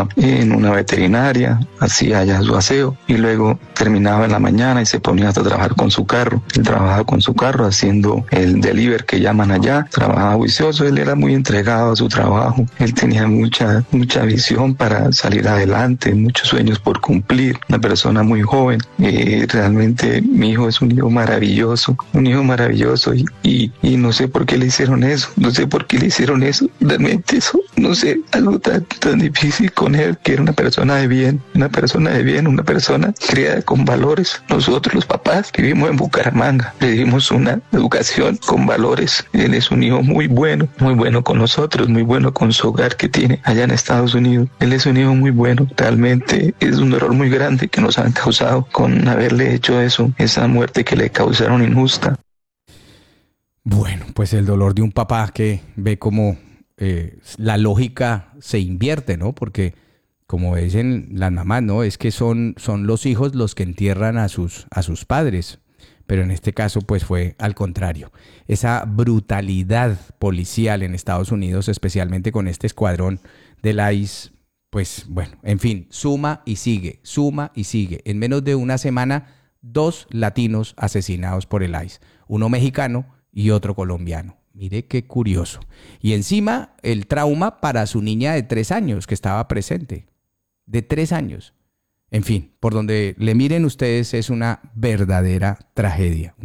trabajaba en una veterinaria, hacía allá su aseo y luego terminaba en la mañana y se ponía a trabajar con su carro. Él trabajaba con su carro haciendo el delivery que llaman allá, trabajaba juicioso, él era muy entregado a su trabajo, él tenía mucha visión para salir adelante, muchos sueños por cumplir, una persona muy joven. Realmente mi hijo es un hijo maravilloso y no sé por qué le hicieron eso, realmente eso, no sé, algo tan difícil con él, que era una persona de bien, una persona criada con valores. Nosotros los papás vivimos en Bucaramanga, le dimos una educación con valores. Él es un hijo muy bueno con nosotros, muy bueno con su hogar que tiene allá en Estados Unidos. Él es un hijo muy bueno, realmente es un error muy grande que nos han causado con haberle hecho eso, esa muerte que le causaron injusta. Bueno, pues el dolor de un papá que ve cómo la lógica se invierte, ¿no? Porque como dicen las mamás, ¿no? Es que son los hijos los que entierran a sus padres. Pero en este caso, pues fue al contrario. Esa brutalidad policial en Estados Unidos, especialmente con este escuadrón del ICE, pues bueno, en fin, suma y sigue. En menos de una semana, 2 latinos asesinados por el ICE. Uno mexicano y otro colombiano. Mire qué curioso. Y encima, el trauma para su niña de 3 años que estaba presente. De 3 años. En fin, por donde le miren ustedes es una verdadera tragedia.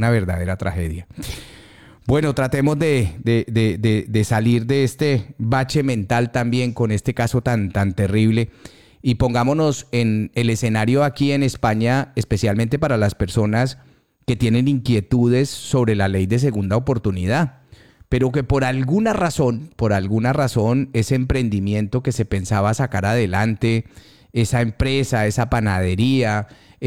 Bueno, tratemos de salir de este bache mental también con este caso tan terrible y pongámonos en el escenario aquí en España, especialmente para las personas que tienen inquietudes sobre la ley de segunda oportunidad, pero que por alguna razón, ese emprendimiento que se pensaba sacar adelante, esa empresa, esa panadería,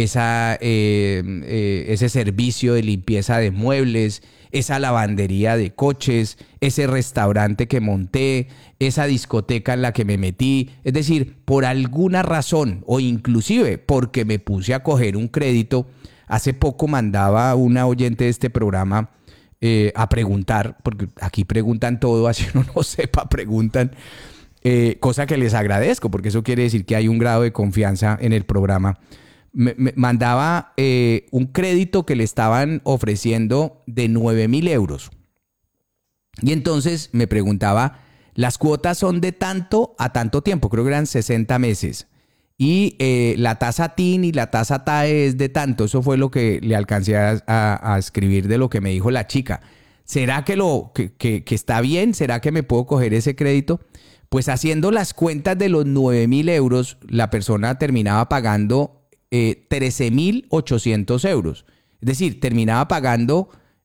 ese servicio de limpieza de muebles, esa lavandería de coches, ese restaurante que monté, esa discoteca en la que me metí, es decir, por alguna razón o inclusive porque me puse a coger un crédito. Hace poco mandaba una oyente de este programa a preguntar, porque aquí preguntan todo, así uno no sepa, preguntan, cosa que les agradezco, porque eso quiere decir que hay un grado de confianza en el programa. Me mandaba un crédito que le estaban ofreciendo de 9.000 euros. Y entonces me preguntaba, las cuotas son de tanto a tanto tiempo, creo que eran 60 meses. Y la tasa TIN y la tasa TAE es de tanto. Eso fue lo que le alcancé a escribir de lo que me dijo la chica. ¿Será que está bien? ¿Será que me puedo coger ese crédito? Pues haciendo las cuentas de los 9.000 euros, la persona terminaba pagando 13.800 euros. Es decir, terminaba pagando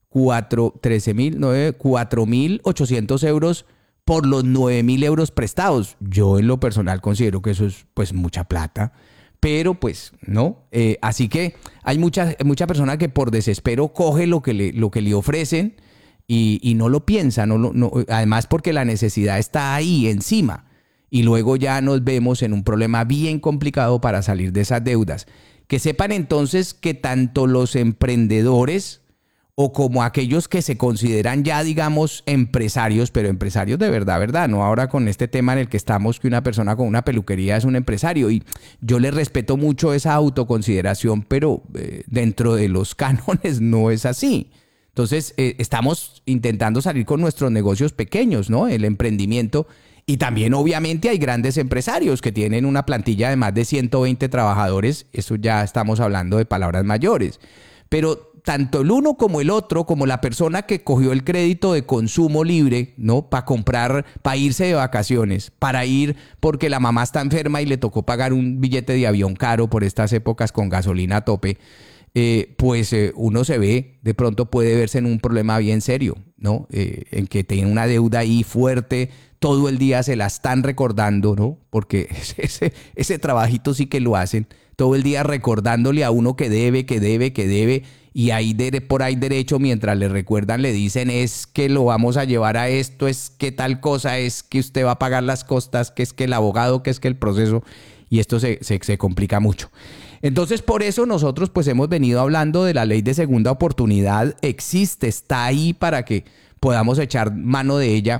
4.800 euros por los 9.000 euros prestados. Yo en lo personal considero que eso es pues mucha plata, pero pues no. Así que hay mucha persona que por desespero coge lo que le ofrecen y no lo piensa, además porque la necesidad está ahí encima. Y luego ya nos vemos en un problema bien complicado para salir de esas deudas. Que sepan entonces que tanto los emprendedores o como aquellos que se consideran ya, digamos, empresarios, pero empresarios de verdad, no ahora con este tema en el que estamos, que una persona con una peluquería es un empresario. Y yo le respeto mucho esa autoconsideración, pero dentro de los cánones no es así. Entonces, estamos intentando salir con nuestros negocios pequeños, ¿no? El emprendimiento. Y también, obviamente, hay grandes empresarios que tienen una plantilla de más de 120 trabajadores. Eso ya estamos hablando de palabras mayores. Pero tanto el uno como el otro, como la persona que cogió el crédito de consumo libre, ¿no? Para comprar, para irse de vacaciones, para ir porque la mamá está enferma y le tocó pagar un billete de avión caro por estas épocas con gasolina a tope, uno se ve, de pronto puede verse en un problema bien serio, ¿no? En que tiene una deuda ahí fuerte, todo el día se la están recordando, ¿no? Porque ese trabajito sí que lo hacen, todo el día recordándole a uno que debe, y ahí por ahí derecho, mientras le recuerdan, le dicen es que lo vamos a llevar a esto, es que tal cosa, es que usted va a pagar las costas, que es que el abogado, que es que el proceso, y esto se complica mucho. Entonces, por eso nosotros pues hemos venido hablando de la ley de segunda oportunidad. Existe, está ahí para que podamos echar mano de ella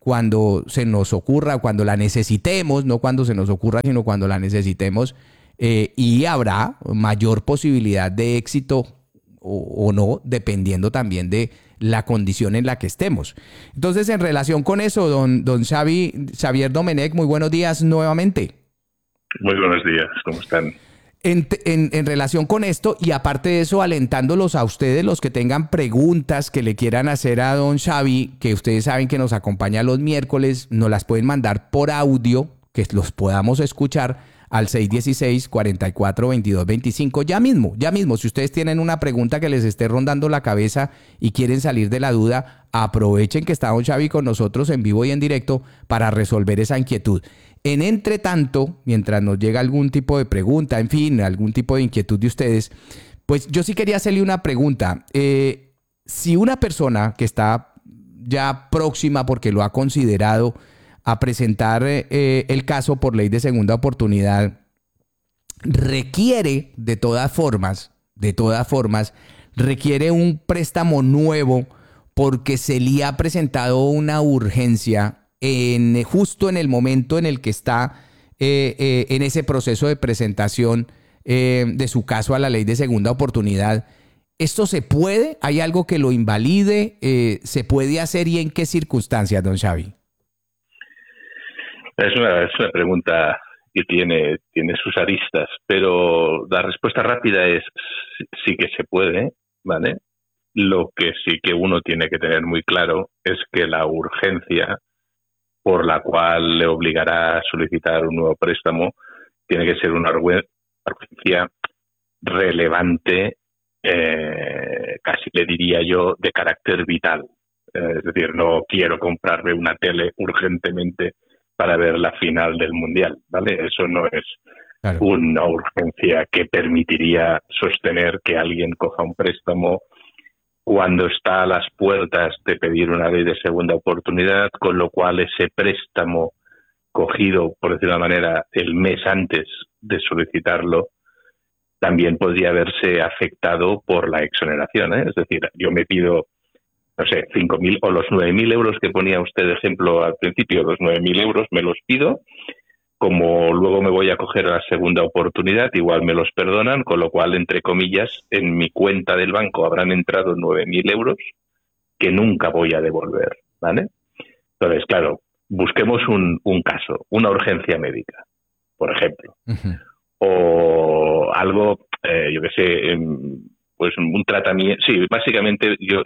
cuando se nos ocurra, cuando la necesitemos, no cuando se nos ocurra, sino cuando la necesitemos, y habrá mayor posibilidad de éxito o no, dependiendo también de la condición en la que estemos. Entonces, en relación con eso, don Xavier Domenech, muy buenos días nuevamente. Muy buenos días, ¿cómo están? En relación con esto, y aparte de eso, alentándolos a ustedes, los que tengan preguntas que le quieran hacer a don Xavi, que ustedes saben que nos acompaña los miércoles, nos las pueden mandar por audio, que los podamos escuchar al 616-44-22-25. Ya mismo, si ustedes tienen una pregunta que les esté rondando la cabeza y quieren salir de la duda, aprovechen que está don Xavi con nosotros en vivo y en directo para resolver esa inquietud. En entretanto, mientras nos llega algún tipo de pregunta, en fin, algún tipo de inquietud de ustedes, pues yo sí quería hacerle una pregunta. Si una persona que está ya próxima, porque lo ha considerado, a presentar el caso por ley de segunda oportunidad, requiere de todas formas, requiere un préstamo nuevo porque se le ha presentado una urgencia justo en el momento en el que está en ese proceso de presentación de su caso a la ley de segunda oportunidad. ¿Esto se puede? ¿Hay algo que lo invalide? ¿Se puede hacer y en qué circunstancias, don Xavi? Es una pregunta que tiene sus aristas, pero la respuesta rápida es sí que se puede, ¿vale? Lo que sí que uno tiene que tener muy claro es que la urgencia por la cual le obligará a solicitar un nuevo préstamo tiene que ser una urgencia relevante, casi le diría yo, de carácter vital. Es decir, no quiero comprarme una tele urgentemente para ver la final del Mundial, ¿vale? Eso no es una urgencia que permitiría sostener que alguien coja un préstamo cuando está a las puertas de pedir una ley de segunda oportunidad, con lo cual ese préstamo cogido, por decir de una manera, el mes antes de solicitarlo, también podría verse afectado por la exoneración, ¿eh? Es decir, yo me pido, no sé, 5.000 o los 9.000 euros que ponía usted de ejemplo al principio, los 9.000 euros me los pido, como luego me voy a coger la segunda oportunidad, igual me los perdonan, con lo cual, entre comillas, en mi cuenta del banco habrán entrado 9.000 euros que nunca voy a devolver, ¿vale? Entonces, claro, busquemos un caso, una urgencia médica, por ejemplo, o algo, yo qué sé, pues un tratamiento. Sí, básicamente yo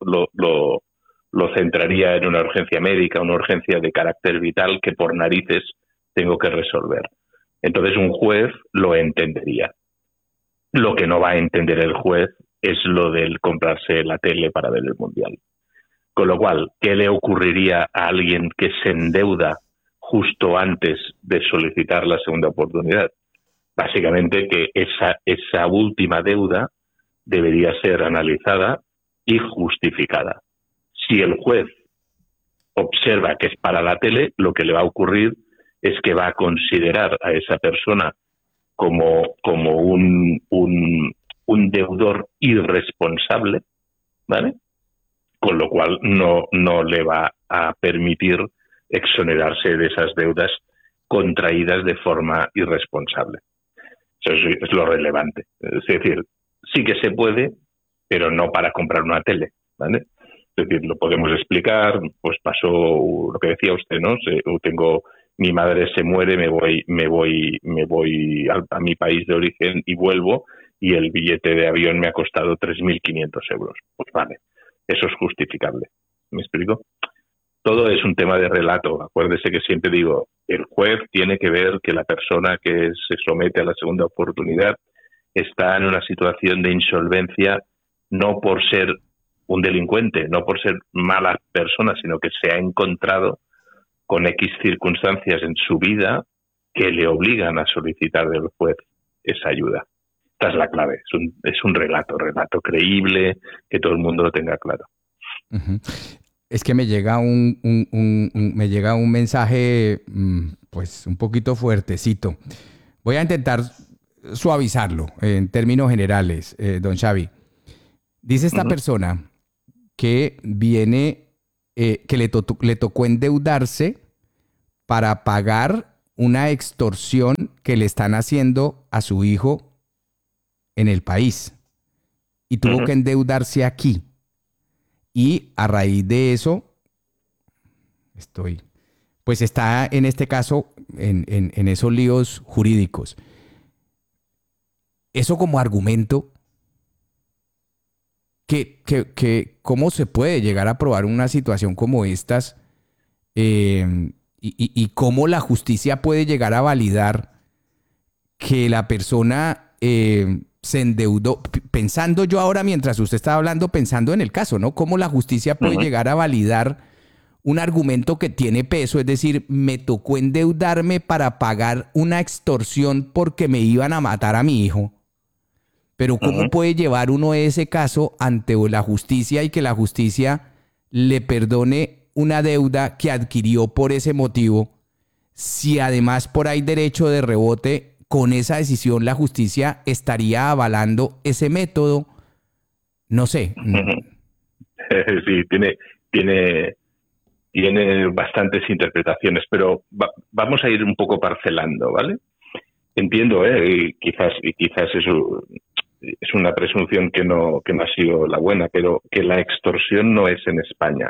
lo centraría en una urgencia médica, una urgencia de carácter vital que por narices tengo que resolver. Entonces un juez lo entendería. Lo que no va a entender el juez es lo del comprarse la tele para ver el Mundial. Con lo cual, ¿qué le ocurriría a alguien que se endeuda justo antes de solicitar la segunda oportunidad? Básicamente que esa última deuda debería ser analizada y justificada. Si el juez observa que es para la tele, lo que le va a ocurrir es que va a considerar a esa persona como un deudor irresponsable, ¿vale? Con lo cual no le va a permitir exonerarse de esas deudas contraídas de forma irresponsable. Eso es lo relevante. Es decir, sí que se puede, pero no para comprar una tele, ¿vale? Es decir, lo podemos explicar, pues pasó lo que decía usted, ¿no? Mi madre se muere, me voy a mi país de origen y vuelvo, y el billete de avión me ha costado 3.500 euros. Pues vale, eso es justificable. ¿Me explico? Todo es un tema de relato. Acuérdese que siempre digo, el juez tiene que ver que la persona que se somete a la segunda oportunidad está en una situación de insolvencia, no por ser un delincuente, no por ser mala persona, sino que se ha encontrado con X circunstancias en su vida que le obligan a solicitar del juez esa ayuda. Esta es la clave. Es un relato creíble, que todo el mundo lo tenga claro. Uh-huh. Es que me llega me llega un mensaje, pues un poquito fuertecito. Voy a intentar suavizarlo en términos generales, don Xavi. Dice esta persona que viene que le tocó endeudarse para pagar una extorsión que le están haciendo a su hijo en el país. Y tuvo que endeudarse aquí. Y a raíz de eso, pues está en este caso en esos líos jurídicos. Eso como argumento, ¿cómo se puede llegar a probar una situación como estas? Y cómo la justicia puede llegar a validar que la persona se endeudó, pensando yo ahora mientras usted estaba hablando, pensando en el caso, ¿no? Cómo la justicia puede llegar a validar un argumento que tiene peso, es decir, me tocó endeudarme para pagar una extorsión porque me iban a matar a mi hijo. Pero ¿cómo puede llevar uno ese caso ante la justicia y que la justicia le perdone una deuda que adquirió por ese motivo, si además por ahí derecho de rebote, con esa decisión la justicia estaría avalando ese método? No sé. Sí, tiene bastantes interpretaciones, pero vamos a ir un poco parcelando, ¿vale? Entiendo, y quizás eso es una presunción que no ha sido la buena, pero que la extorsión no es en España.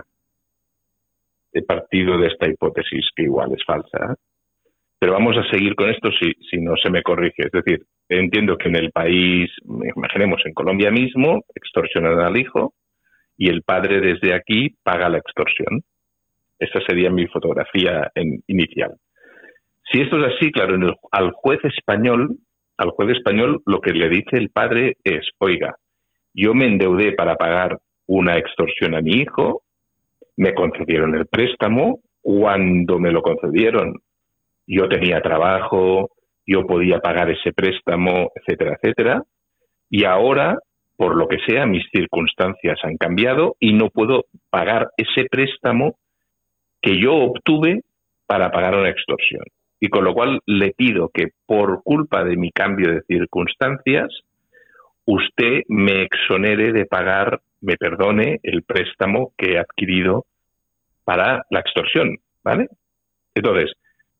He partido de esta hipótesis que igual es falsa, ¿eh? Pero vamos a seguir con esto si no se me corrige. Es decir, entiendo que en el país, imaginemos en Colombia mismo, extorsionan al hijo y el padre desde aquí paga la extorsión. Esa sería mi fotografía inicial. Si esto es así, claro, al juez español lo que le dice el padre es, oiga, yo me endeudé para pagar una extorsión a mi hijo, me concedieron el préstamo, cuando me lo concedieron yo tenía trabajo, yo podía pagar ese préstamo, etcétera, etcétera, y ahora, por lo que sea, mis circunstancias han cambiado y no puedo pagar ese préstamo que yo obtuve para pagar una extorsión. Y con lo cual le pido que por culpa de mi cambio de circunstancias, usted me exonere de pagar, me perdone el préstamo que he adquirido para la extorsión, ¿vale? Entonces,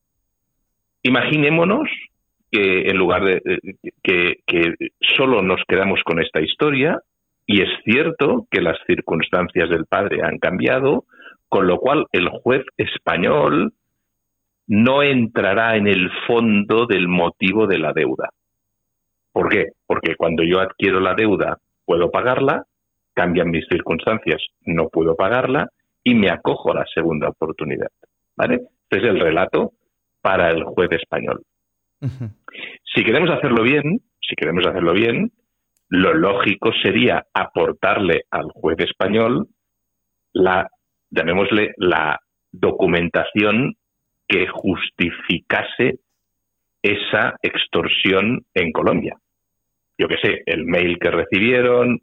imaginémonos que en lugar de que solo nos quedamos con esta historia, y es cierto que las circunstancias del padre han cambiado, con lo cual el juez español no entrará en el fondo del motivo de la deuda. ¿Por qué? Porque cuando yo adquiero la deuda puedo pagarla, cambian mis circunstancias, no puedo pagarla y me acojo a la segunda oportunidad, ¿vale? Este es el relato para el juez español. Uh-huh. Si queremos hacerlo bien, lo lógico sería aportarle al juez español llamémosle la documentación que justificase esa extorsión en Colombia. Yo qué sé, el mail que recibieron,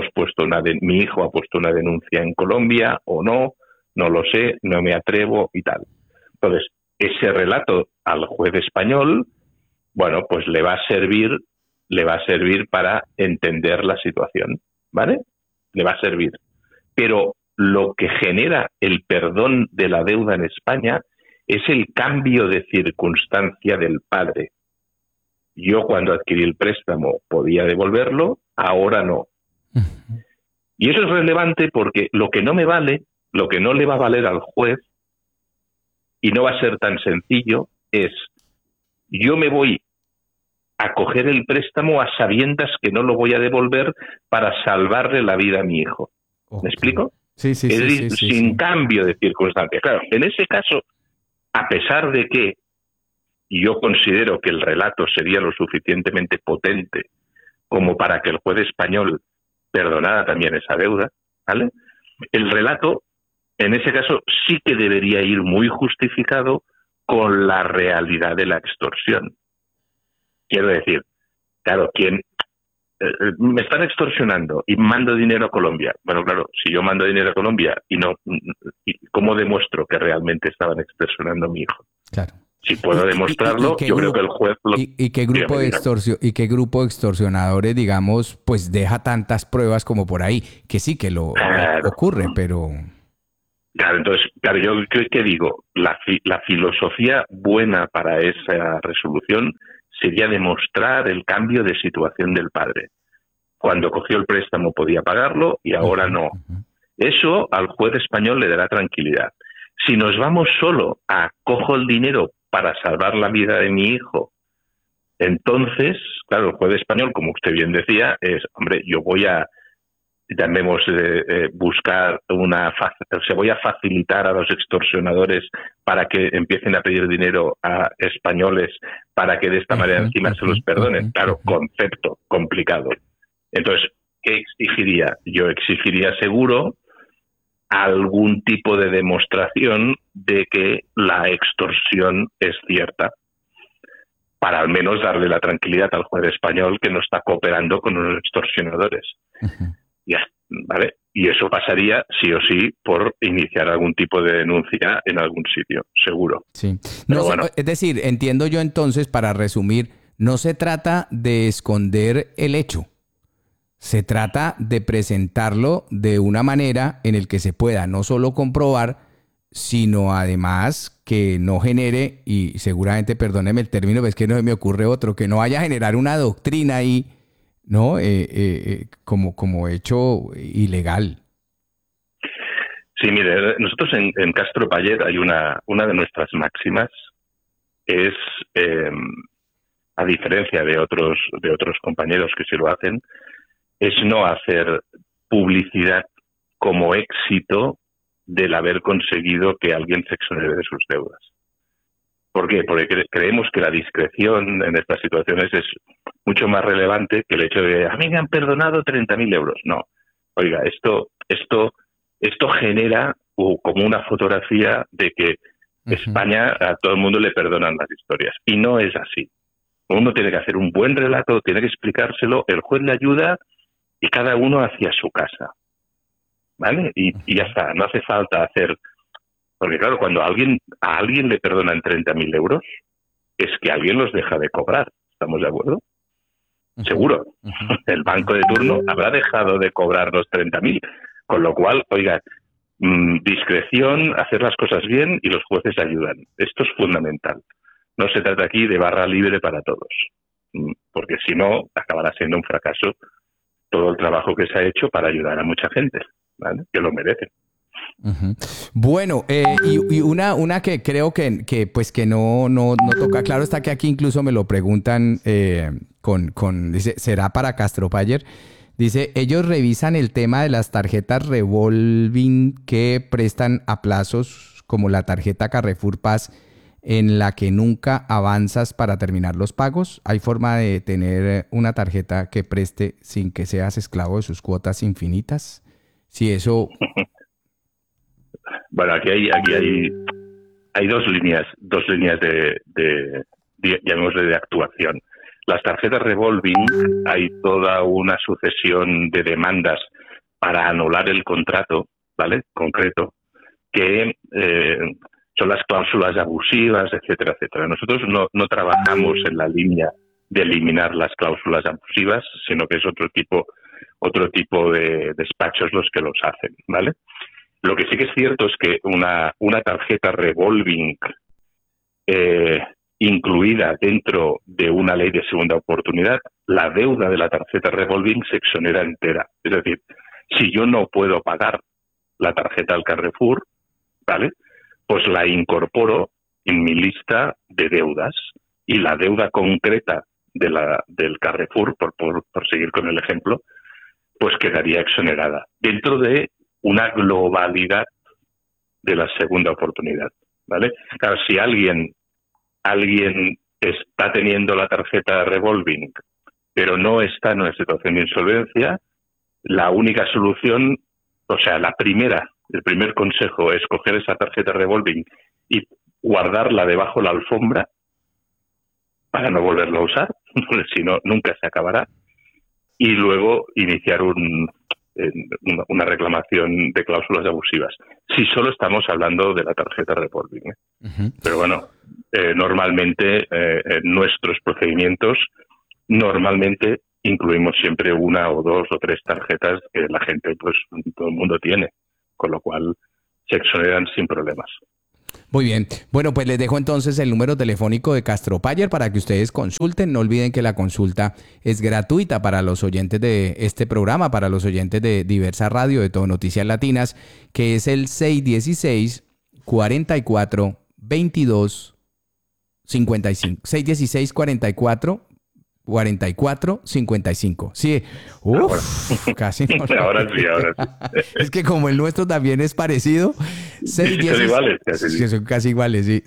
mi hijo ha puesto una denuncia en Colombia o no lo sé, no me atrevo y tal. Entonces, ese relato al juez español, bueno, pues le va a servir para entender la situación, ¿vale? Le va a servir. Pero lo que genera el perdón de la deuda en España es el cambio de circunstancia del padre. Yo cuando adquirí el préstamo podía devolverlo, ahora no. Uh-huh. Y eso es relevante porque lo que no le va a valer al juez, y no va a ser tan sencillo, es yo me voy a coger el préstamo a sabiendas que no lo voy a devolver para salvarle la vida a mi hijo. Okay. ¿Me explico? Sí, es decir, sin cambio de circunstancias. Claro, en ese caso, a pesar de que yo considero que el relato sería lo suficientemente potente como para que el juez español perdonara también esa deuda, ¿vale? El relato, en ese caso, sí que debería ir muy justificado con la realidad de la extorsión. Quiero decir, claro, me están extorsionando y mando dinero a Colombia. Bueno, claro, si yo mando dinero a Colombia y ¿cómo demuestro que realmente estaban extorsionando a mi hijo? Claro. Si puedo demostrarlo, yo creo que el juez ¿Y qué grupo de extorsionadores, digamos, pues deja tantas pruebas como por ahí? Que sí, que lo ocurre, pero... Claro, entonces, claro, yo ¿qué digo? La filosofía buena para esa resolución sería demostrar el cambio de situación del padre. Cuando cogió el préstamo podía pagarlo y ahora no. Eso al juez español le dará tranquilidad. Si nos vamos solo a cojo el dinero para salvar la vida de mi hijo, entonces, claro, el juez español, como usted bien decía, es, hombre, yo voy a buscar voy a facilitar a los extorsionadores para que empiecen a pedir dinero a españoles para que de esta manera encima se los perdonen. Claro, concepto complicado. Entonces, ¿qué exigiría? Yo exigiría seguro algún tipo de demostración de que la extorsión es cierta, para al menos darle la tranquilidad al juez español que no está cooperando con los extorsionadores. Ya, ¿vale? Y eso pasaría, sí o sí, por iniciar algún tipo de denuncia en algún sitio, seguro. Sí. No, bueno. Es decir, entiendo yo entonces, para resumir, no se trata de esconder el hecho. Se trata de presentarlo de una manera en el que se pueda no solo comprobar, sino además que no genere, y seguramente, perdóneme el término, es que no se me ocurre otro, que no vaya a generar una doctrina ahí, ¿no? Como hecho ilegal. Sí, mire, nosotros en Castro Pallер hay una de nuestras máximas, es, a diferencia de otros compañeros que sí lo hacen, es no hacer publicidad como éxito del haber conseguido que alguien se exonere de sus deudas. ¿Por qué? Porque creemos que la discreción en estas situaciones es mucho más relevante que el hecho de a mí me han perdonado 30.000 euros. No. Oiga, esto genera como una fotografía de que España a todo el mundo le perdonan las historias. Y no es así. Uno tiene que hacer un buen relato, tiene que explicárselo, el juez le ayuda y cada uno hacia su casa. ¿Vale? Y ya está, no hace falta hacer... Porque claro, cuando a alguien le perdonan 30.000 euros, es que alguien los deja de cobrar. ¿Estamos de acuerdo? Seguro. El banco de turno habrá dejado de cobrar los 30.000. Con lo cual, oiga, discreción, hacer las cosas bien y los jueces ayudan. Esto es fundamental. No se trata aquí de barra libre para todos. Porque si no, acabará siendo un fracaso todo el trabajo que se ha hecho para ayudar a mucha gente, ¿vale? Que lo merecen. Bueno, y una que creo que no toca. Claro está que aquí incluso me lo preguntan dice, ¿será para Castro Pallер? Dice, ellos revisan el tema de las tarjetas revolving que prestan a plazos, como la tarjeta Carrefour Paz, en la que nunca avanzas para terminar los pagos. ¿Hay forma de tener una tarjeta que preste sin que seas esclavo de sus cuotas infinitas? Si eso... Bueno, aquí hay dos líneas llamémosle de actuación. Las tarjetas revolving, hay toda una sucesión de demandas para anular el contrato, ¿vale? Concreto, que son las cláusulas abusivas, etcétera, etcétera. Nosotros no trabajamos en la línea de eliminar las cláusulas abusivas, sino que es otro tipo de despachos los que los hacen, ¿vale? Lo que sí que es cierto es que una tarjeta revolving incluida dentro de una ley de segunda oportunidad, la deuda de la tarjeta revolving se exonera entera. Es decir, si yo no puedo pagar la tarjeta al Carrefour, ¿vale?, pues la incorporo en mi lista de deudas y la deuda concreta del Carrefour, por seguir con el ejemplo, pues quedaría exonerada dentro de una globalidad de la segunda oportunidad, ¿vale? Claro, si alguien está teniendo la tarjeta revolving, pero no está en una situación de insolvencia, la única solución, o sea, el primer consejo es coger esa tarjeta revolving y guardarla debajo de la alfombra para no volverla a usar, si no, nunca se acabará, y luego iniciar una reclamación de cláusulas abusivas. Si solo estamos hablando de la tarjeta revolving. Pero bueno, normalmente en nuestros procedimientos, normalmente incluimos siempre una o dos o tres tarjetas que la gente, pues todo el mundo tiene. Con lo cual, se exoneran sin problemas. Muy bien. Bueno, pues les dejo entonces el número telefónico de Castropayer para que ustedes consulten. No olviden que la consulta es gratuita para los oyentes de este programa, para los oyentes de Diversa Radio, de Todo Noticias Latinas, que es el 616-44-22-55. 616-44-55. Sí. Casi no. Ahora sí. Es que como el nuestro también es parecido. 616, iguales, son casi iguales, sí.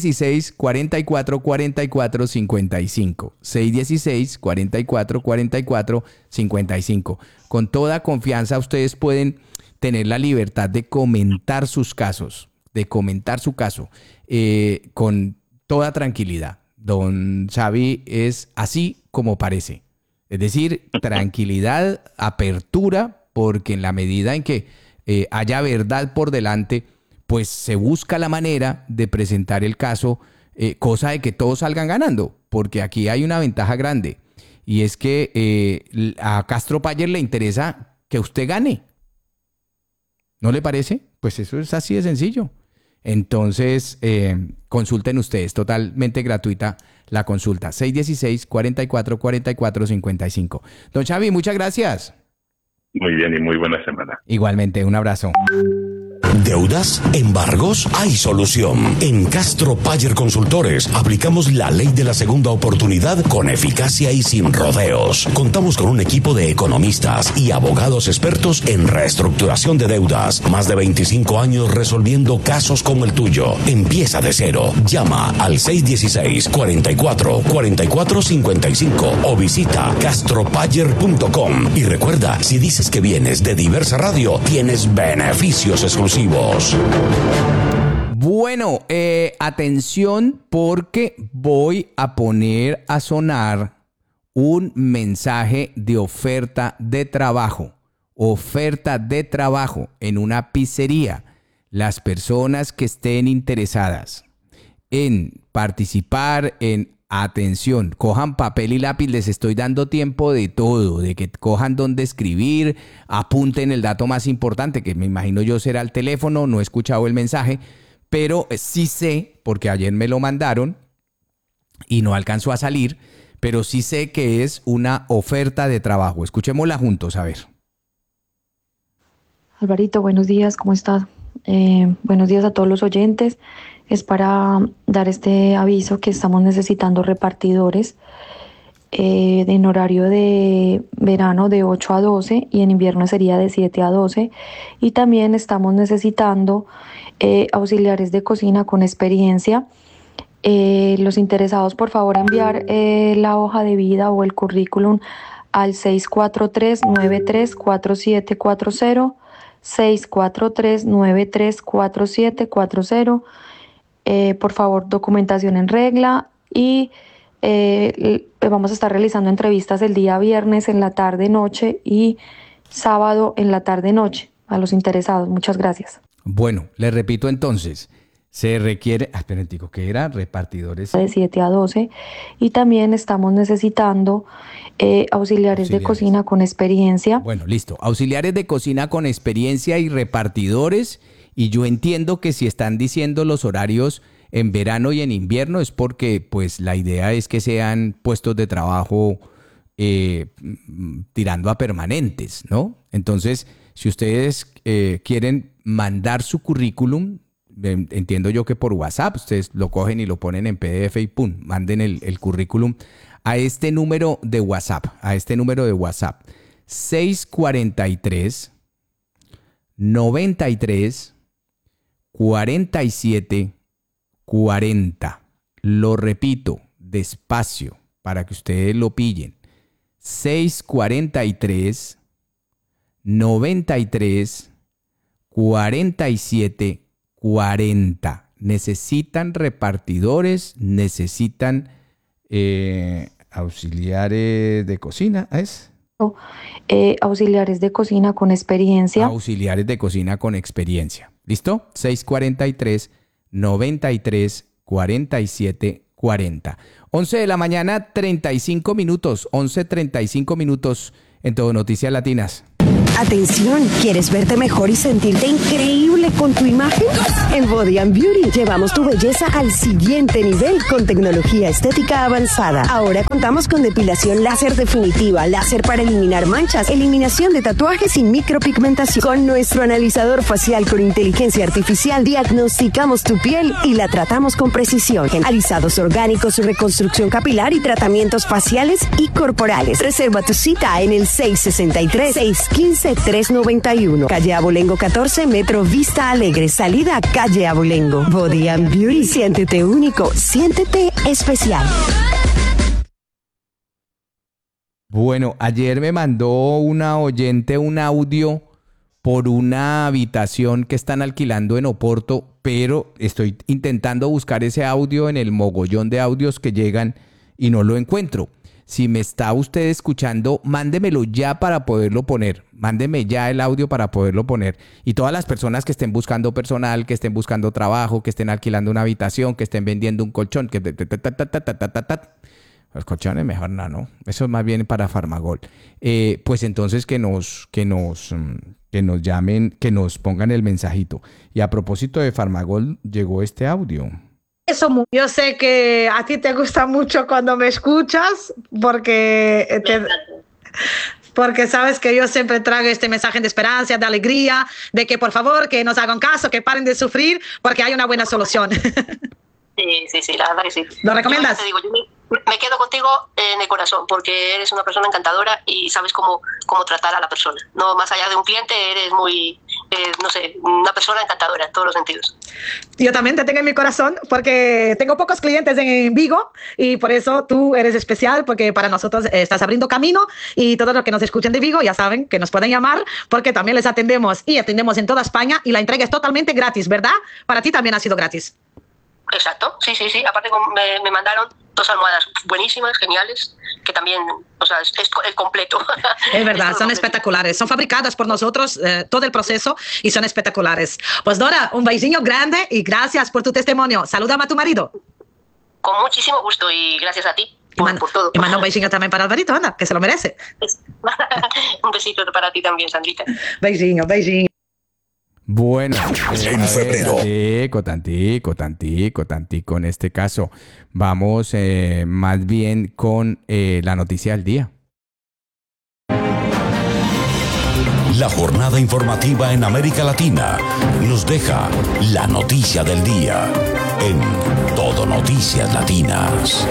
616-44-44-55. 616-44-44-55. Con toda confianza ustedes pueden tener la libertad de comentar sus casos, de comentar su caso con toda tranquilidad. Don Xavi es así como parece. Es decir, tranquilidad, apertura, porque en la medida en que haya verdad por delante, pues se busca la manera de presentar el caso, cosa de que todos salgan ganando, porque aquí hay una ventaja grande, y es que a Castropayer le interesa que usted gane. ¿No le parece? Pues eso es así de sencillo. Entonces, consulten ustedes, totalmente gratuita la consulta. 616-44-44-55. Don Xavi, muchas gracias. Muy bien y muy buena semana. Igualmente, un abrazo. ¿Deudas? ¿Embargos? Hay solución. En Castropayer Consultores aplicamos la ley de la segunda oportunidad con eficacia y sin rodeos. Contamos con un equipo de economistas y abogados expertos en reestructuración de deudas. Más de 25 años resolviendo casos como el tuyo. Empieza de cero. Llama al 616-44-44-55 o visita castropayer.com. Y recuerda, si dices que vienes de Diversa Radio, tienes beneficios exclusivos. Bueno, atención, porque voy a poner a sonar un mensaje de oferta de trabajo. Oferta de trabajo en una pizzería. Las personas que estén interesadas en participar atención, cojan papel y lápiz, les estoy dando tiempo de todo, de que cojan dónde escribir, apunten el dato más importante, que me imagino yo será el teléfono, no he escuchado el mensaje, pero sí sé, porque ayer me lo mandaron y no alcanzó a salir, pero sí sé que es una oferta de trabajo. Escuchémosla juntos, a ver. Alvarito, buenos días, ¿cómo estás? Buenos días a todos los oyentes. Es para dar este aviso que estamos necesitando repartidores en horario de verano de 8 a 12 y en invierno sería de 7 a 12. Y también estamos necesitando auxiliares de cocina con experiencia. Los interesados, por favor, enviar la hoja de vida o el currículum al 643-934740, 643-934740. Por favor, documentación en regla y vamos a estar realizando entrevistas el día viernes en la tarde-noche y sábado en la tarde-noche a los interesados. Muchas gracias. Bueno, le repito entonces, se requiere, digo, ¿qué era? Repartidores. De 7 a 12 y también estamos necesitando auxiliares de cocina con experiencia. Bueno, listo. Auxiliares de cocina con experiencia y repartidores. Y yo entiendo que si están diciendo los horarios en verano y en invierno es porque pues la idea es que sean puestos de trabajo tirando a permanentes, ¿no? Entonces, si ustedes quieren mandar su currículum, entiendo yo que por WhatsApp, ustedes lo cogen y lo ponen en PDF y ¡pum! Manden el currículum a este número de WhatsApp, 643 93 47 40. Lo repito despacio para que ustedes lo pillen. 643 93 47 40. Necesitan repartidores, necesitan auxiliares de cocina, ¿es? Auxiliares de cocina con experiencia. Auxiliares de cocina con experiencia. ¿Listo? 643 93 47 40. 11 de la mañana, 35 minutos. 11:35 minutos en Todo Noticias Latinas. Atención, ¿quieres verte mejor y sentirte increíble con tu imagen? En Body and Beauty llevamos tu belleza al siguiente nivel con tecnología estética avanzada. Ahora contamos con depilación láser definitiva, láser para eliminar manchas, eliminación de tatuajes y micropigmentación. Con nuestro analizador facial con inteligencia artificial, diagnosticamos tu piel y la tratamos con precisión. Alisados orgánicos, reconstrucción capilar y tratamientos faciales y corporales. Reserva tu cita en el 663-615-391. Calle Abolengo 14, Metro Vista Alegre. Salida Calle Abolengo. Body and Beauty. Siéntete único. Siéntete especial. Bueno, ayer me mandó una oyente un audio por una habitación que están alquilando en Oporto, pero estoy intentando buscar ese audio en el mogollón de audios que llegan y no lo encuentro. Si me está usted escuchando, mándemelo ya para poderlo poner. Mándeme ya el audio para poderlo poner. Y todas las personas que estén buscando personal, que estén buscando trabajo, que estén alquilando una habitación, que estén vendiendo un colchón, que los colchones mejor no. Eso es más bien para Farmagol. Pues entonces que nos llamen, que nos pongan el mensajito. Y a propósito de Farmagol, llegó este audio. Eso, yo sé que a ti te gusta mucho cuando me escuchas porque sabes que yo siempre traigo este mensaje de esperanza, de alegría, de que por favor que nos hagan caso, que paren de sufrir, porque hay una buena solución. Sí, la verdad que sí. ¿Lo recomiendas? Yo te digo, yo me quedo contigo en el corazón, porque eres una persona encantadora y sabes cómo tratar a la persona. No, más allá de un cliente, eres muy, una persona encantadora en todos los sentidos. Yo también te tengo en mi corazón, porque tengo pocos clientes en Vigo y por eso tú eres especial, porque para nosotros estás abriendo camino y todos los que nos escuchen de Vigo ya saben que nos pueden llamar, porque también les atendemos en toda España y la entrega es totalmente gratis, ¿verdad? Para ti también ha sido gratis. Exacto, sí. Aparte me mandaron 2 almohadas buenísimas, geniales, que también, es el completo. Es verdad, son espectaculares. Son fabricadas por nosotros, todo el proceso, y son espectaculares. Pues Dora, un beijinho grande y gracias por tu testimonio. Salúdame a tu marido. Con muchísimo gusto y gracias a ti por todo. Y manda un beijinho también para Alvarito, anda, que se lo merece. Un besito para ti también, Sandrita. Beijinho. Bueno, en febrero. Tantico. En este caso, vamos más bien con la noticia del día. La jornada informativa en América Latina nos deja la noticia del día en Todo Noticias Latinas.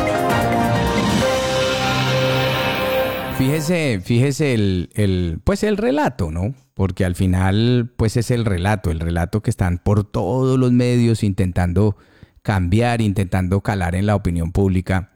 Fíjese el relato, ¿no? Porque al final, pues es el relato que están por todos los medios intentando cambiar, intentando calar en la opinión pública.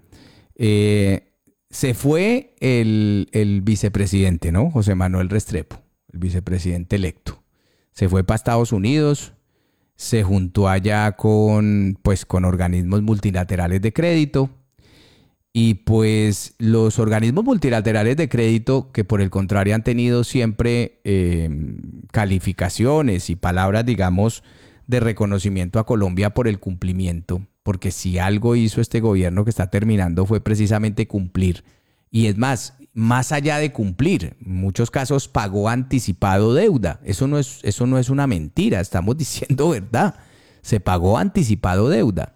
Se fue el vicepresidente, ¿no? José Manuel Restrepo, el vicepresidente electo. Se fue para Estados Unidos, se juntó allá con organismos multilaterales de crédito. Y pues los organismos multilaterales de crédito, que por el contrario han tenido siempre calificaciones y palabras, digamos, de reconocimiento a Colombia por el cumplimiento, porque si algo hizo este gobierno que está terminando fue precisamente cumplir. Y es más allá de cumplir, en muchos casos pagó anticipado deuda. Eso no es una mentira, estamos diciendo verdad. Se pagó anticipado deuda.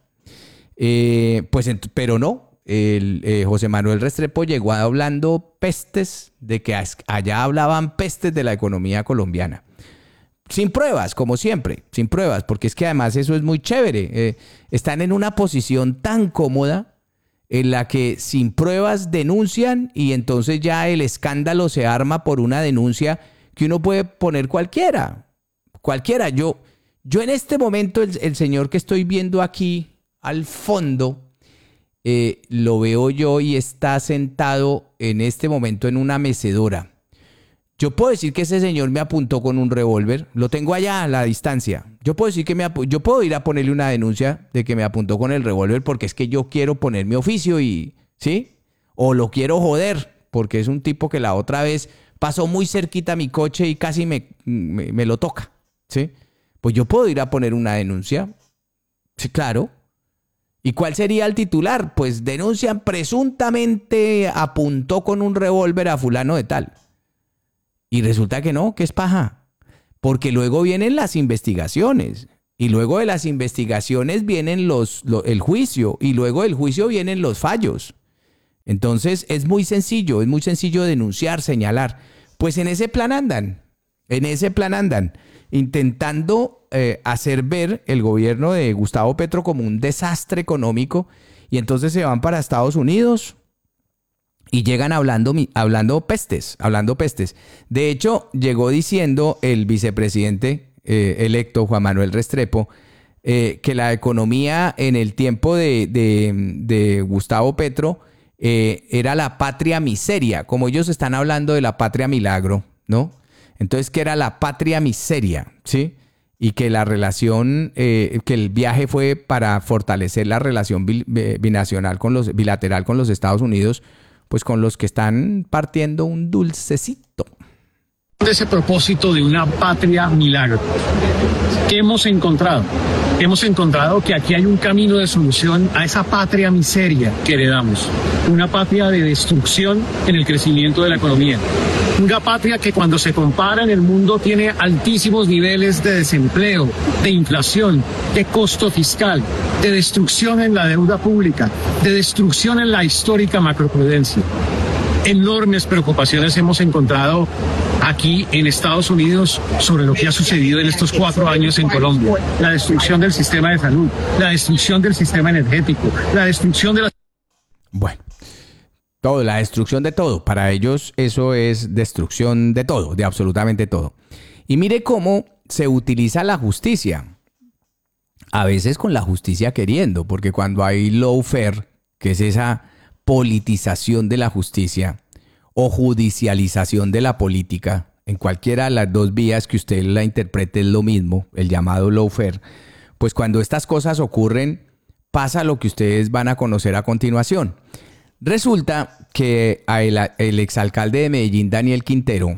Pero no. José Manuel Restrepo llegó hablando pestes, de que allá hablaban pestes de la economía colombiana. Sin pruebas, como siempre, sin pruebas, porque es que además eso es muy chévere. Están en una posición tan cómoda en la que sin pruebas denuncian y entonces ya el escándalo se arma por una denuncia que uno puede poner cualquiera. Yo en este momento, el señor que estoy viendo aquí al fondo, lo veo yo y está sentado en este momento en una mecedora. Yo puedo decir que ese señor me apuntó con un revólver, lo tengo allá a la distancia. Yo puedo decir que yo puedo ir a ponerle una denuncia de que me apuntó con el revólver porque es que yo quiero poner mi oficio ¿sí? O lo quiero joder porque es un tipo que la otra vez pasó muy cerquita a mi coche y casi me lo toca, ¿sí? Pues yo puedo ir a poner una denuncia. Sí, claro. ¿Y cuál sería el titular? Pues denuncian presuntamente apuntó con un revólver a fulano de tal. Y resulta que no, que es paja. Porque luego vienen las investigaciones. Y luego de las investigaciones vienen el juicio. Y luego del juicio vienen los fallos. Entonces es muy sencillo denunciar, señalar. Pues en ese plan andan. Intentando hacer ver el gobierno de Gustavo Petro como un desastre económico, y entonces se van para Estados Unidos y llegan hablando pestes. De hecho, llegó diciendo el vicepresidente electo, Juan Manuel Restrepo, que la economía en el tiempo de Gustavo Petro era la patria miseria, como ellos están hablando de la patria milagro, ¿no? Entonces, que era la patria miseria, ¿sí? Y que la relación, que el viaje fue para fortalecer la relación bilateral con los Estados Unidos, pues con los que están partiendo un dulcecito. Ese propósito de una patria milagro. ¿Qué hemos encontrado? Hemos encontrado que aquí hay un camino de solución a esa patria miseria que heredamos. Una patria de destrucción en el crecimiento de la economía. Una patria que cuando se compara en el mundo tiene altísimos niveles de desempleo, de inflación, de costo fiscal, de destrucción en la deuda pública, de destrucción en la histórica macroprudencia. Enormes preocupaciones hemos encontrado aquí en Estados Unidos sobre lo que ha sucedido en estos 4 años en Colombia. La destrucción del sistema de salud, la destrucción del sistema energético, la destrucción de la... Bueno, la destrucción de todo. Para ellos eso es destrucción de todo, de absolutamente todo. Y mire cómo se utiliza la justicia. A veces con la justicia queriendo, porque cuando hay lawfare, que es esa politización de la justicia o judicialización de la política, en cualquiera de las dos vías que usted la interprete es lo mismo, el llamado lawfare, pues cuando estas cosas ocurren, pasa lo que ustedes van a conocer a continuación. Resulta que el exalcalde de Medellín, Daniel Quintero,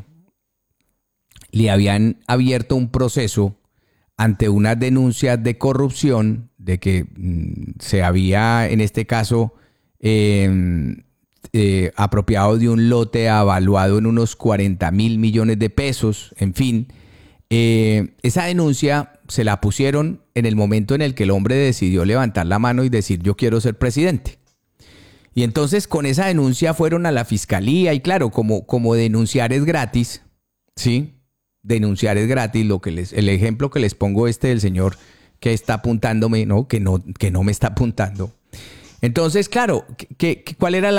le habían abierto un proceso ante unas denuncias de corrupción, de que se había, en este caso, apropiado de un lote avaluado en unos 40.000 millones de pesos, en fin. Esa denuncia se la pusieron en el momento en el que el hombre decidió levantar la mano y decir yo quiero ser presidente. Y entonces con esa denuncia fueron a la fiscalía y claro, como denunciar es gratis, ¿sí? Denunciar es gratis, el ejemplo que les pongo del señor que está apuntándome, ¿no? Que no me está apuntando. Entonces, claro, ¿cuál es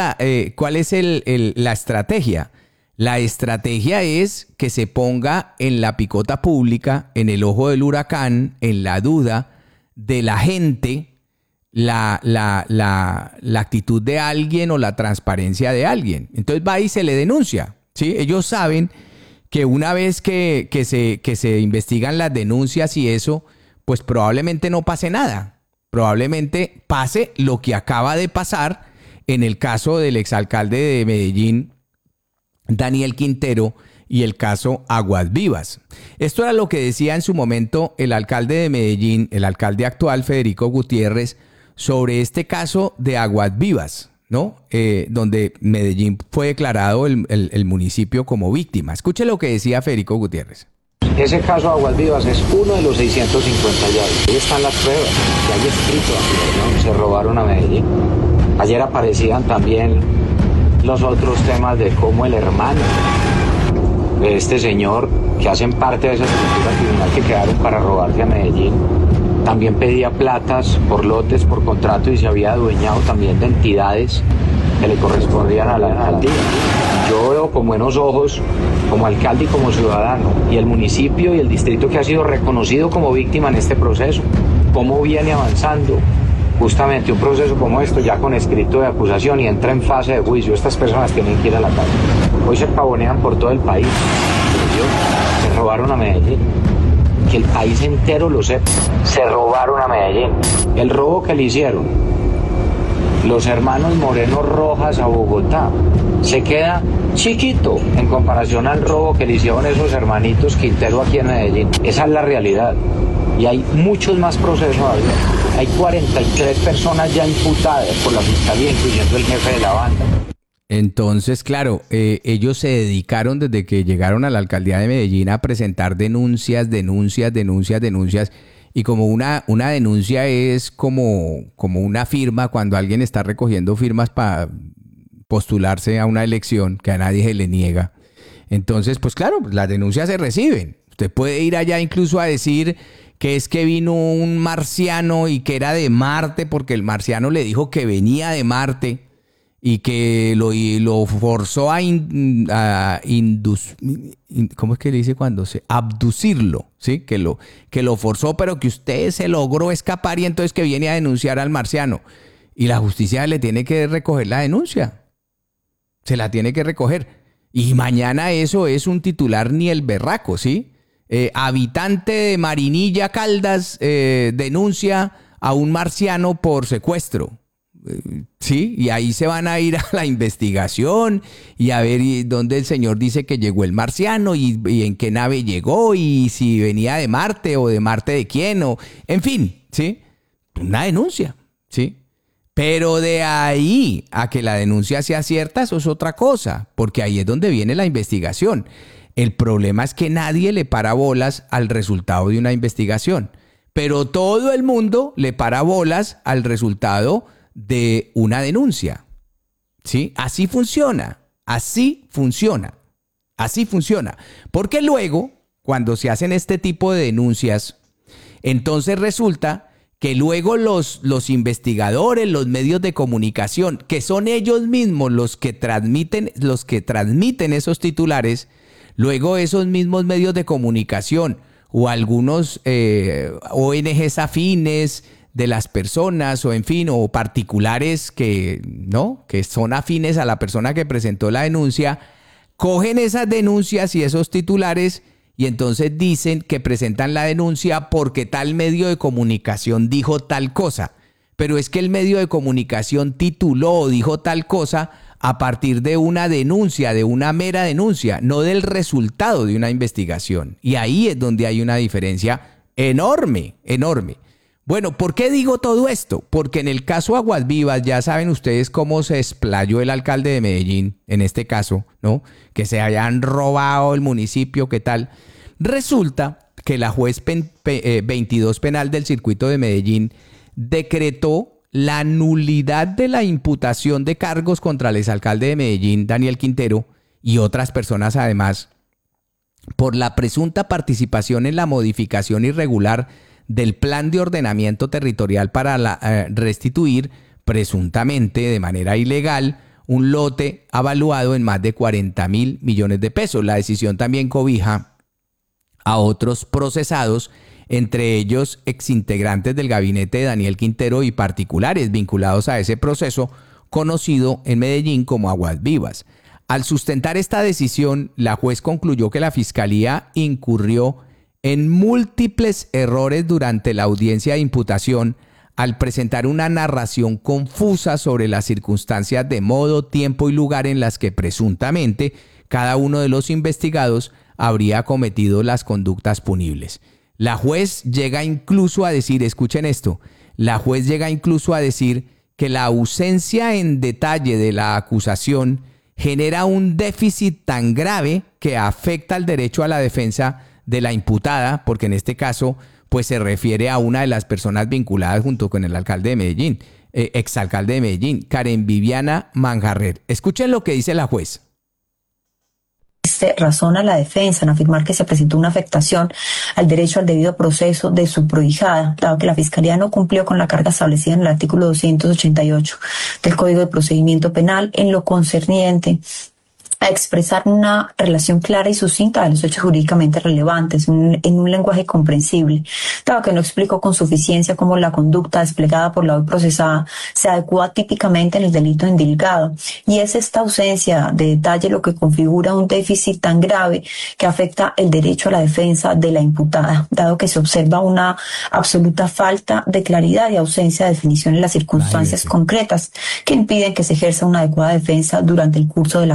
la estrategia? La estrategia es que se ponga en la picota pública, en el ojo del huracán, en la duda de la gente, la actitud de alguien o la transparencia de alguien. Entonces va y se le denuncia, ¿sí? Ellos saben que una vez que se investigan las denuncias y eso, pues probablemente no pase nada. Probablemente pase lo que acaba de pasar en el caso del exalcalde de Medellín, Daniel Quintero, y el caso Aguas Vivas. Esto era lo que decía en su momento el alcalde de Medellín, el alcalde actual, Federico Gutiérrez, sobre este caso de Aguas Vivas, ¿no? Donde Medellín fue declarado el municipio como víctima. Escuche lo que decía Federico Gutiérrez. Ese caso de Aguas Vivas es uno de los 650 ya. Ahí están las pruebas, que hay escrito, ¿no? Se robaron a Medellín. Ayer aparecían también los otros temas de cómo el hermano de este señor, que hacen parte de esa estructura criminal que quedaron para robarse a Medellín, también pedía platas por lotes, por contrato, y se había adueñado también de entidades que le correspondían a la alcaldía. Yo veo con buenos ojos, como alcalde y como ciudadano, y el municipio y el distrito que ha sido reconocido como víctima en este proceso, cómo viene avanzando justamente un proceso como esto, ya con escrito de acusación y entra en fase de juicio. Estas personas tienen que ir a la cárcel. Hoy se pavonean por todo el país. Se robaron a Medellín. Que el país entero lo sepa. Se robaron a Medellín. El robo que le hicieron los hermanos Moreno Rojas a Bogotá se queda chiquito en comparación al robo que le hicieron esos hermanitos Quintero aquí en Medellín. Esa es la realidad. Y hay muchos más procesos todavía. Hay 43 personas ya imputadas por la fiscalía, incluyendo el jefe de la banda. Entonces, claro, ellos se dedicaron desde que llegaron a la alcaldía de Medellín a presentar denuncias. Y como una denuncia es como una firma, cuando alguien está recogiendo firmas para postularse a una elección que a nadie se le niega. Entonces, pues claro, las denuncias se reciben. Usted puede ir allá incluso a decir que es que vino un marciano y que era de Marte, porque el marciano le dijo que venía de Marte y que lo forzó ¿cómo es que le dice cuando se abducirlo? ¿Sí? Que lo forzó, pero que usted se logró escapar y entonces que viene a denunciar al marciano. Y la justicia le tiene que recoger la denuncia. Se la tiene que recoger. Y mañana eso es un titular ni el berraco, ¿sí? Habitante de Marinilla, Caldas, denuncia a un marciano por secuestro. Sí, y ahí se van a ir a la investigación y a ver dónde el señor dice que llegó el marciano y en qué nave llegó y si venía de Marte o de Marte de quién, o en fin, ¿sí? Una denuncia, ¿sí? Pero de ahí a que la denuncia sea cierta, eso es otra cosa, porque ahí es donde viene la investigación. El problema es que nadie le para bolas al resultado de una investigación, pero todo el mundo le para bolas al resultado de una denuncia, ¿sí? Así funciona. Porque luego, cuando se hacen este tipo de denuncias, entonces resulta que luego los investigadores, los medios de comunicación, que son ellos mismos los que transmiten esos titulares, luego esos mismos medios de comunicación o algunos ONGs afines de las personas o en fin, o particulares que son afines a la persona que presentó la denuncia, cogen esas denuncias y esos titulares y entonces dicen que presentan la denuncia porque tal medio de comunicación dijo tal cosa. Pero es que el medio de comunicación tituló o dijo tal cosa a partir de una denuncia, de una mera denuncia, no del resultado de una investigación. Y ahí es donde hay una diferencia enorme. Bueno, ¿por qué digo todo esto? Porque en el caso Aguas Vivas, ya saben ustedes cómo se explayó el alcalde de Medellín, en este caso, ¿no? Que se hayan robado el municipio, ¿qué tal? Resulta que la juez 22 penal del circuito de Medellín decretó la nulidad de la imputación de cargos contra el exalcalde de Medellín, Daniel Quintero, y otras personas además, por la presunta participación en la modificación irregular del plan de ordenamiento territorial para restituir presuntamente de manera ilegal un lote avaluado en más de 40.000 millones de pesos. La decisión también cobija a otros procesados, entre ellos exintegrantes del gabinete de Daniel Quintero y particulares vinculados a ese proceso conocido en Medellín como Aguas Vivas. Al sustentar esta decisión, la juez concluyó que la Fiscalía incurrió en múltiples errores durante la audiencia de imputación al presentar una narración confusa sobre las circunstancias de modo, tiempo y lugar en las que presuntamente cada uno de los investigados habría cometido las conductas punibles. La juez llega incluso a decir, escuchen esto, que la ausencia en detalle de la acusación genera un déficit tan grave que afecta el derecho a la defensa de la imputada, porque en este caso pues se refiere a una de las personas vinculadas junto con el alcalde de Medellín, exalcalde de Medellín, Karen Viviana Manjarrer. Escuchen lo que dice la juez. Razona la defensa en afirmar que se presentó una afectación al derecho al debido proceso de su prohijada, dado que la Fiscalía no cumplió con la carga establecida en el artículo 288 del Código de Procedimiento Penal en lo concerniente a expresar una relación clara y sucinta de los hechos jurídicamente relevantes en un lenguaje comprensible, dado que no explicó con suficiencia cómo la conducta desplegada por la hoy procesada se adecua típicamente en el delito indilgado. Y es esta ausencia de detalle lo que configura un déficit tan grave que afecta el derecho a la defensa de la imputada, dado que se observa una absoluta falta de claridad y ausencia de definición en las circunstancias concretas que impiden que se ejerza una adecuada defensa durante el curso de la actuación.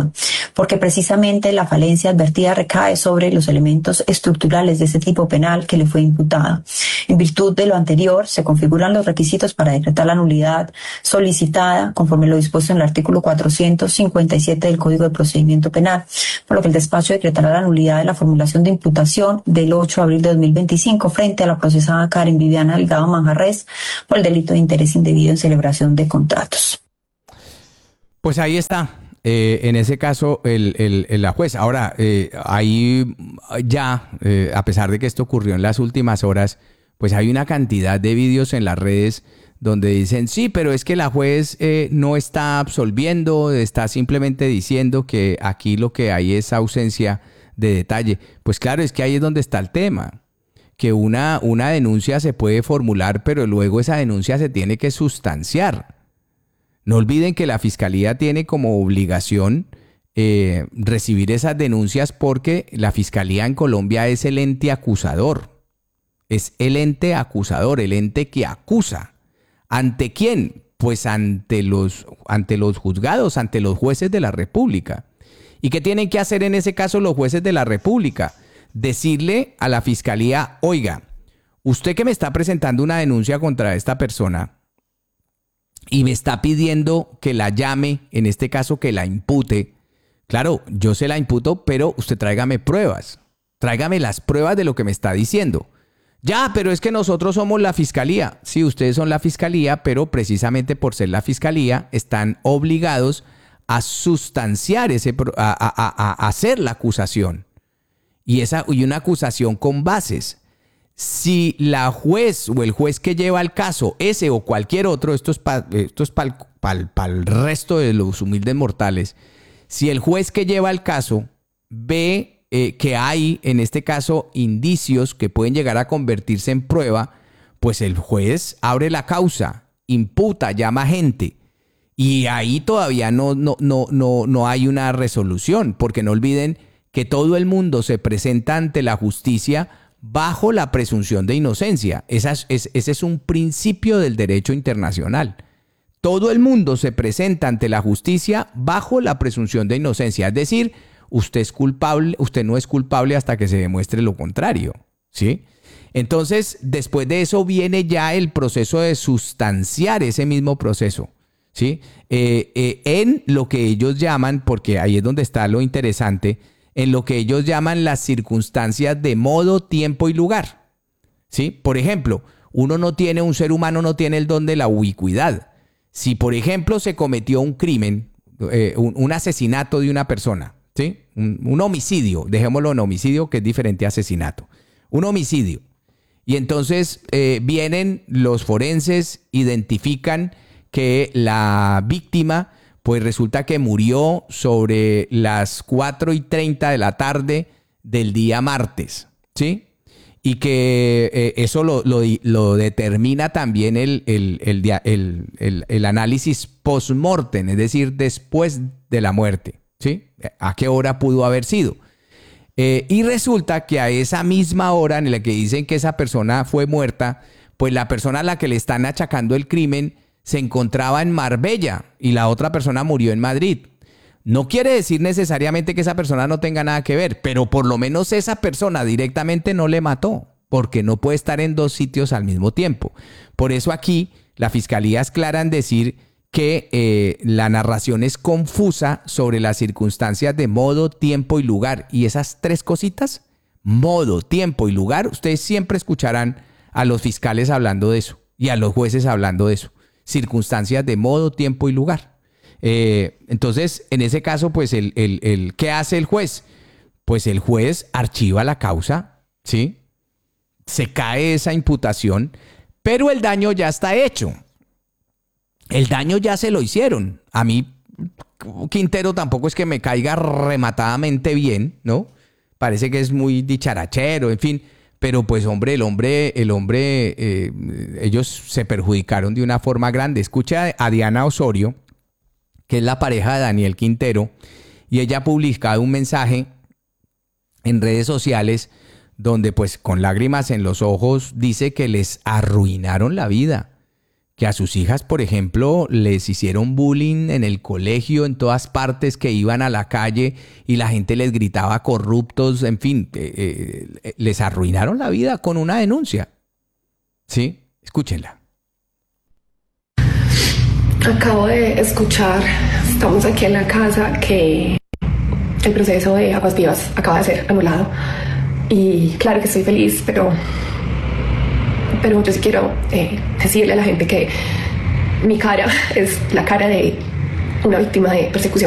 imputación, porque precisamente la falencia advertida recae sobre los elementos estructurales de ese tipo penal que le fue imputado. En virtud de lo anterior, se configuran los requisitos para decretar la nulidad solicitada conforme lo dispuesto en el artículo 457 del Código de Procedimiento Penal, por lo que el despacho decretará la nulidad de la formulación de imputación del 8 de abril de 2025 frente a la procesada Karen Viviana Delgado Manjarrés por el delito de interés indebido en celebración de contratos. Pues ahí está. En ese caso, la juez. Ahora, ahí ya, a pesar de que esto ocurrió en las últimas horas, pues hay una cantidad de vídeos en las redes donde dicen, sí, pero es que la juez no está absolviendo, está simplemente diciendo que aquí lo que hay es ausencia de detalle. Pues claro, es que ahí es donde está el tema, que una denuncia se puede formular, pero luego esa denuncia se tiene que sustanciar. No olviden que la Fiscalía tiene como obligación recibir esas denuncias porque la Fiscalía en Colombia es el ente acusador. Es el ente acusador, el ente que acusa. ¿Ante quién? Pues ante los juzgados, ante los jueces de la República. ¿Y qué tienen que hacer en ese caso los jueces de la República? Decirle a la Fiscalía, oiga, usted que me está presentando una denuncia contra esta persona y me está pidiendo que la llame, en este caso que la impute. Claro, yo se la imputo, pero usted tráigame pruebas. Tráigame las pruebas de lo que me está diciendo. Ya, pero es que nosotros somos la Fiscalía. Sí, ustedes son la Fiscalía, pero precisamente por ser la Fiscalía están obligados a sustanciar a hacer la acusación. Y una acusación con bases. Si la juez o el juez que lleva el caso, ese o cualquier otro, esto es para el resto de los humildes mortales, si el juez que lleva el caso ve que hay, en este caso, indicios que pueden llegar a convertirse en prueba, pues el juez abre la causa, imputa, llama gente. Y ahí todavía no hay una resolución, porque no olviden que todo el mundo se presenta ante la justicia bajo la presunción de inocencia. Ese es un principio del derecho internacional. Todo el mundo se presenta ante la justicia bajo la presunción de inocencia. Es decir, usted es culpable, usted no es culpable hasta que se demuestre lo contrario, ¿sí? Entonces, después de eso viene ya el proceso de sustanciar ese mismo proceso, ¿sí? En lo que ellos llaman, porque ahí es donde está lo interesante, en lo que ellos llaman las circunstancias de modo, tiempo y lugar, ¿sí? Por ejemplo, un ser humano no tiene el don de la ubicuidad. Si, por ejemplo, se cometió un crimen, un asesinato de una persona, ¿sí? Un homicidio, dejémoslo en homicidio, que es diferente a asesinato. Un homicidio. Y entonces vienen los forenses, identifican que la víctima, pues resulta que murió sobre las 4:30 de la tarde del día martes, ¿sí? Y que eso lo determina también el análisis post-mortem, es decir, después de la muerte, ¿sí? ¿A qué hora pudo haber sido? Y resulta que a esa misma hora en la que dicen que esa persona fue muerta, pues la persona a la que le están achacando el crimen se encontraba en Marbella y la otra persona murió en Madrid. No quiere decir necesariamente que esa persona no tenga nada que ver, pero por lo menos esa persona directamente no le mató, porque no puede estar en dos sitios al mismo tiempo. Por eso aquí la Fiscalía es clara en decir que la narración es confusa sobre las circunstancias de modo, tiempo y lugar. Y esas tres cositas, modo, tiempo y lugar, ustedes siempre escucharán a los fiscales hablando de eso y a los jueces hablando de eso. Circunstancias de modo, tiempo y lugar. Entonces, en ese caso, pues, ¿qué hace el juez? Pues el juez archiva la causa, ¿sí? Se cae esa imputación, pero el daño ya está hecho. El daño ya se lo hicieron. A mí, Quintero, tampoco es que me caiga rematadamente bien, ¿no? Parece que es muy dicharachero, en fin. Pero pues, hombre, ellos se perjudicaron de una forma grande. Escucha a Diana Osorio, que es la pareja de Daniel Quintero, y ella ha publicado un mensaje en redes sociales donde, pues, con lágrimas en los ojos, dice que les arruinaron la vida, que a sus hijas, por ejemplo, les hicieron bullying en el colegio, en todas partes, que iban a la calle y la gente les gritaba corruptos, en fin, les arruinaron la vida con una denuncia. ¿Sí? Escúchenla. Acabo de escuchar, estamos aquí en la casa, que el proceso de Aguas Vivas acaba de ser anulado. Y claro que estoy feliz, pero yo sí quiero decirle a la gente que mi cara es la cara de una víctima de persecución